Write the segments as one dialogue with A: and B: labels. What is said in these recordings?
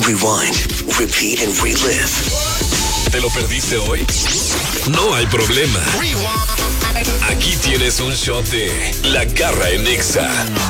A: rewind, repeat and relive.
B: ¿Te lo perdiste hoy? No hay problema. Aquí tienes un shot de La Garra en Exa.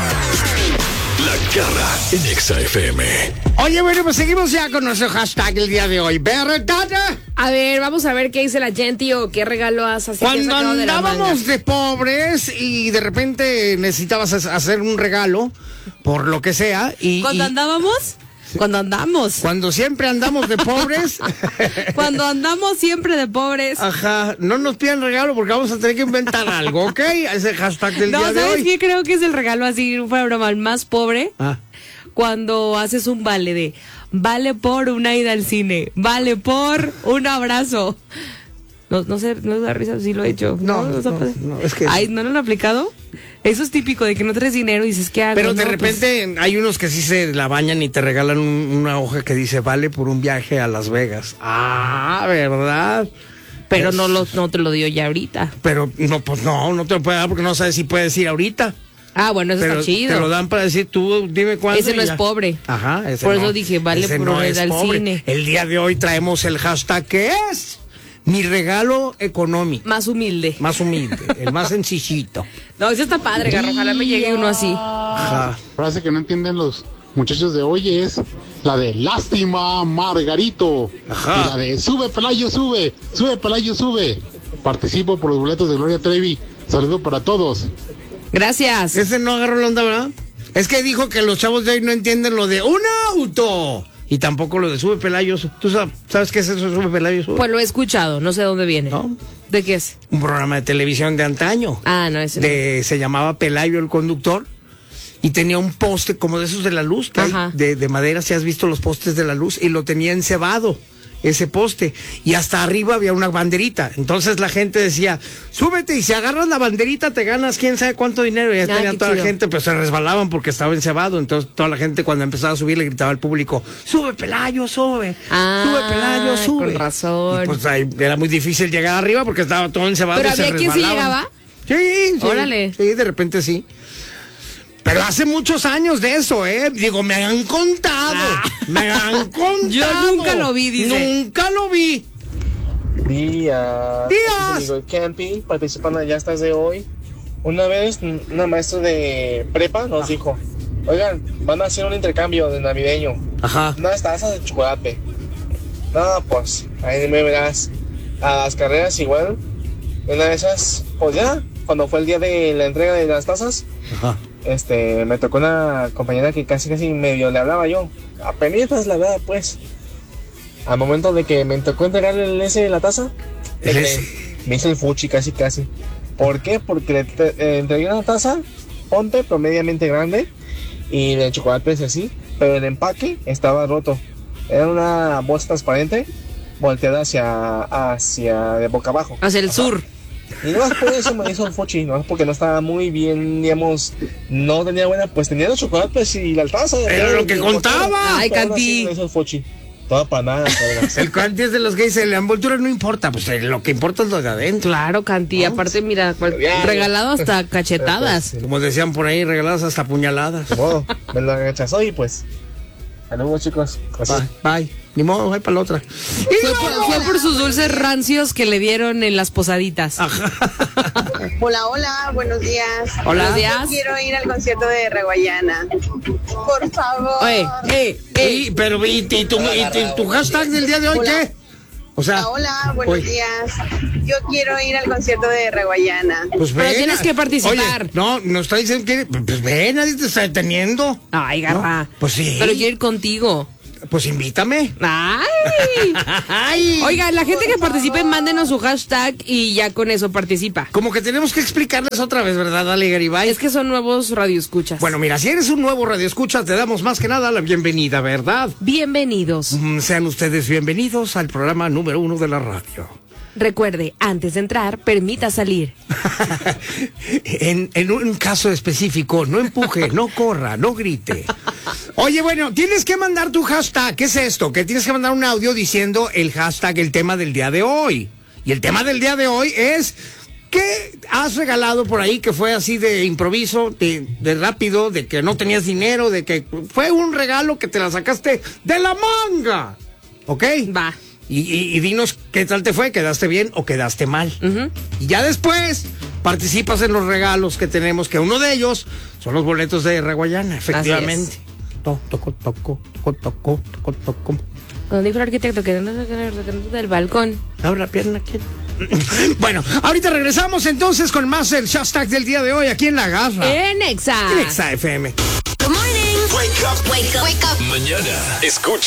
B: La Garra en Exa FM.
C: Oye, bueno, pues seguimos ya con nuestro hashtag el día de hoy. ¿Verdad?
D: A ver, vamos a ver qué dice la gente o qué regalo has así
C: Cuando andábamos de pobres y de repente necesitabas hacer un regalo, por lo que sea.
D: ¿Cuándo andábamos? Cuando andamos.
C: Cuando siempre andamos de pobres.
D: Cuando andamos siempre de pobres.
C: Ajá, no nos pidan regalo porque vamos a tener que inventar algo, ¿ok? Ese hashtag del día de hoy.
D: ¿Sabes qué? Creo que es el regalo así, fuera broma, el más pobre. Cuando haces un vale por una ida al cine, vale por un abrazo. No sé, no da risa si lo he hecho.
C: No, es que...
D: Ay, ¿no lo han aplicado? Eso es típico de que no traes dinero y dices, ¿qué hago?
C: Pero de repente hay unos que sí se la bañan y te regalan una hoja que dice, vale por un viaje a Las Vegas. Ah, ¿verdad?
D: Pero no te lo dio ya ahorita.
C: Pero no, pues no te lo puede dar porque no sabes si puedes ir ahorita.
D: Ah, bueno, eso está chido.
C: Te lo dan para decir, tú dime cuándo.
D: Ese no es pobre.
C: Ajá, ese
D: por
C: no.
D: eso dije, vale
C: ese
D: por
C: no
D: ir al cine.
C: El día de hoy traemos el hashtag que es mi regalo económico.
D: Más humilde.
C: Más humilde, el más sencillito.
D: No, eso está padre, Garra. Ojalá me llegue uno así.
C: Ajá.
E: Frase que no entienden los muchachos de hoy es la de lástima, Margarito.
C: Ajá.
E: Y la de sube, Pelayo, sube. Sube, Pelayo, sube. Participo por los boletos de Gloria Trevi. Saludo para todos.
D: Gracias.
C: Ese no agarró la onda, ¿verdad? Es que dijo que los chavos de hoy no entienden lo de un auto. Y tampoco lo de sube Pelayo. ¿Tú sabes qué es eso de sube Pelayo? Sube?
D: Pues lo he escuchado, no sé dónde viene.
C: ¿No?
D: ¿De qué es?
C: Un programa de televisión de antaño.
D: Ah, no, ese no.
C: Se llamaba Pelayo el conductor. Y tenía un poste como de esos de la luz, de madera, si has visto los postes de la luz, y lo tenía encebado, ese poste, y hasta arriba había una banderita. Entonces la gente decía, súbete, y si agarras la banderita te ganas quién sabe cuánto dinero. Y ya tenía toda la gente, pero se resbalaban porque estaba encebado. Entonces toda la gente cuando empezaba a subir le gritaba al público, sube Pelayo, sube, sube Pelayo, sube.
D: Con razón.
C: Y pues ahí era muy difícil llegar arriba porque estaba todo encebado.
D: ¿Pero
C: y
D: había quien sí llegaba?
C: Sí.
D: Órale.
C: Sí, de repente sí. Pero hace muchos años de eso, Digo, me han contado. Me han contado.
D: Yo nunca lo vi, dice.
C: Nunca lo vi.
F: Días. Amigo Camping, participando ya hasta de hoy. Una vez, una maestra de prepa nos dijo, oigan, van a hacer un intercambio de navideño.
C: Ajá.
F: Unas tazas de chocolate. No, pues, ahí me verás. A las carreras igual. Una de esas, pues ya, cuando fue el día de la entrega de las tazas.
C: Ajá.
F: Me tocó una compañera que casi medio le hablaba yo. Apenitas la verdad, pues. Al momento de que me tocó entregarle la taza, me hizo el fuchi casi. ¿Por qué? Porque le entregué una taza, ponte, promediamente grande, y el chocolate es así, pero el empaque estaba roto. Era una bolsa transparente, volteada hacia de boca abajo.
D: Hacia el sur.
F: Y no más por eso me hizo el fuchi, no más porque no estaba muy bien, digamos, no tenía buena, pues tenía los chocolates y la taza.
C: Era lo que contaba.
D: Ay, Canti.
F: Me hizo el fuchi. Toda para nada.
C: El Canti es de los que dice, la envoltura no importa, pues lo que importa es lo de adentro.
D: Claro, Canti, aparte, mira, regalado hasta cachetadas.
C: Como decían por ahí, regaladas hasta puñaladas.
F: Bueno, me lo rechazó y pues, saludos chicos.
C: Bye. Ni modo, voy para la otra.
D: Fue por sus dulces rancios que le dieron en las posaditas.
G: Hola, buenos días.
D: Hola. Buenos días.
G: Yo quiero ir al concierto de Reguayana. Por favor.
C: Pero ¿y tu hashtag del día de hoy qué? O sea,
G: hola, buenos días. Yo quiero ir al concierto de Reguayana.
C: Pues
D: pero tienes que participar.
C: Oye, no está diciendo que... Pues ven, nadie te está deteniendo.
D: Ay, Garra.
C: ¿No? Pues sí.
D: Pero quiero ir contigo.
C: Pues invítame.
D: ¡Ay! Oiga, la gente que participe, mándenos su hashtag y ya con eso participa.
C: Como que tenemos que explicarles otra vez, ¿verdad, Dale Garibay?
D: Es que son nuevos radioescuchas.
C: Bueno, mira, si eres un nuevo radioescucha, te damos más que nada la bienvenida, ¿verdad?
D: Bienvenidos.
C: Sean ustedes bienvenidos al programa número 1 de la radio.
D: Recuerde, antes de entrar, permita salir.
C: En un caso específico, no empuje, no corra, no grite. Oye, bueno, tienes que mandar tu hashtag. ¿Qué es esto? Que tienes que mandar un audio diciendo el hashtag, el tema del día de hoy. Y el tema del día de hoy es ¿Qué has regalado por ahí que fue así de improviso, de rápido, de que no tenías dinero, de que fue un regalo que te la sacaste de la manga? ¿Ok?
D: Va.
C: Y dinos qué tal te fue, ¿quedaste bien o quedaste mal? Y ya después participas en los regalos que tenemos, que uno de ellos son los boletos de Reguayana, efectivamente. Toco.
D: Cuando dijo el arquitecto que no del balcón.
C: Ahora pierna, ¿quién? Bueno, ahorita regresamos entonces con más el hashtag del día de hoy aquí en La Garra.
D: En Exa.
C: En Exa FM.
B: Good morning. Wake up. Mañana escucha